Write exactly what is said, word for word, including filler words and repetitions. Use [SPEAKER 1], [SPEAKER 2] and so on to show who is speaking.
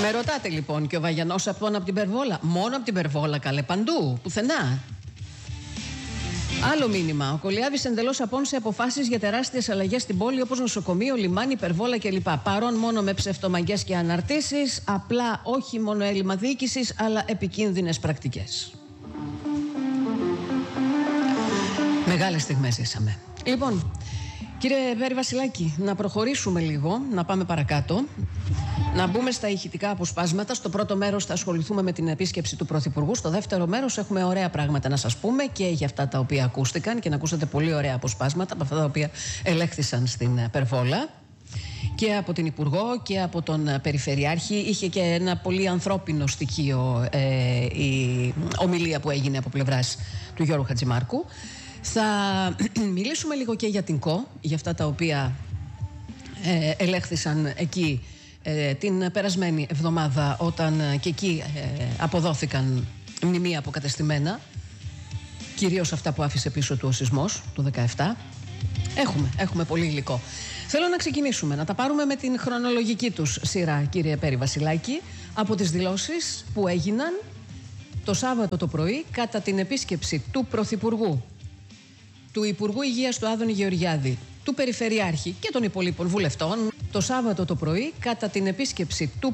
[SPEAKER 1] Με ρωτάτε λοιπόν, και ο Βαγιανός από την Περβόλα? Μόνο από την Περβόλα, καλέ, παντού, πουθενά. Άλλο μήνυμα. Ο Κολιάβης εντελώς απόν σε αποφάσεις για τεράστιες αλλαγές στην πόλη, όπως νοσοκομείο, λιμάνι, υπερβόλα κλπ. Παρόν μόνο με ψευτομαγιές και αναρτήσεις. Απλά όχι μόνο έλλειμμα διοίκησης, αλλά επικίνδυνες πρακτικές. Μεγάλες στιγμές ζήσαμε. Λοιπόν, κύριε Πέρη Βασιλάκη, να προχωρήσουμε λίγο, να πάμε παρακάτω. Να μπούμε στα ηχητικά αποσπάσματα. Στο πρώτο μέρος θα ασχοληθούμε με την επίσκεψη του Πρωθυπουργού. Στο δεύτερο μέρος έχουμε ωραία πράγματα να σας πούμε και για αυτά τα οποία ακούστηκαν και να ακούσατε πολύ ωραία αποσπάσματα από αυτά τα οποία ελέγχθησαν στην Περβόλα και από την Υπουργό και από τον Περιφερειάρχη. Είχε και ένα πολύ ανθρώπινο στοιχείο ε, η ομιλία που έγινε από πλευράς του Γιώργου Χατζημάρκου. Θα μιλήσουμε λίγο και για την ΚΟ, για αυτά τα οποία ε, ελέγχθησαν εκεί Ε, την περασμένη εβδομάδα, όταν ε, και εκεί ε, αποδόθηκαν μνημεία αποκατεστημένα, κυρίως αυτά που άφησε πίσω του ο σεισμός του δεκαεπτά. Έχουμε, έχουμε πολύ υλικό. Θέλω να ξεκινήσουμε, να τα πάρουμε με την χρονολογική τους σειρά, κύριε Πέρη Βασιλάκη, από τις δηλώσεις που έγιναν το Σάββατο το πρωί κατά την επίσκεψη του Πρωθυπουργού, του Υπουργού Υγείας του Άδωνη Γεωργιάδη, του Περιφερειάρχη και των υπολείπων βουλευτών το Σάββατο το πρωί κατά την επίσκεψη του